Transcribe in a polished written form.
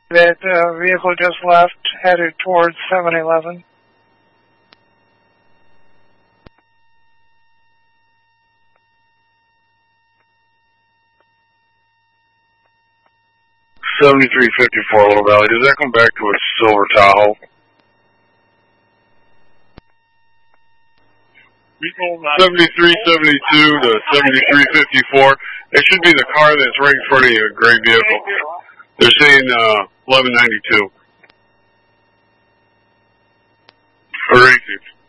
That vehicle just left, headed towards 7-Eleven. $73.54 Little Valley. Does that come back to a silver Tahoe? 7372 to 7354. It should be the car that's right in front of you, a gray vehicle. They're saying 1192. Or 86.